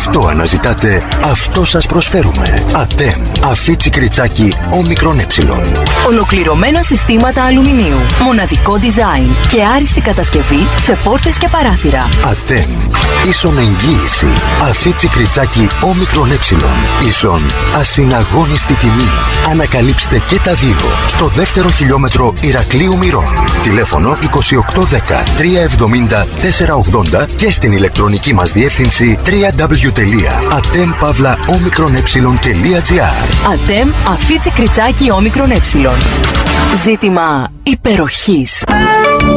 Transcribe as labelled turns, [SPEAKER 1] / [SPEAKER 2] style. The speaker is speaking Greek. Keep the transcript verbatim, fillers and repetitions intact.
[SPEAKER 1] αυτό αναζητάτε, αυτό σας προσφέρουμε. ΑΤΕΜ. Αφίτσι κριτσάκι όμικρον ε.
[SPEAKER 2] Ολοκληρωμένα συστήματα αλουμινίου. Μοναδικό design και άριστη κατασκευή σε πόρτες και παράθυρα.
[SPEAKER 1] ΑΤΕΜ. Ίσον εγγύηση. Αφίτσι κριτσάκι όμικρον ε. Ίσον ασυναγώνιστη τιμή. Ανακαλύψτε και τα δύο στο δεύτερο χιλιόμετρο Ηρακλείου Μυρών. Τηλέφωνο είκοσι οκτώ δέκα τριακόσια εβδομήντα τετρακόσια ογδόντα και στην ηλεκτρονική μας διεύθυνση double-u double-u double-u τελεία atem pavla omikron ε τελεία gr.
[SPEAKER 2] ΑΤΕΜ Αφίτσι κριτσάκι όμικρον ε. Ζήτημα υπεροχής.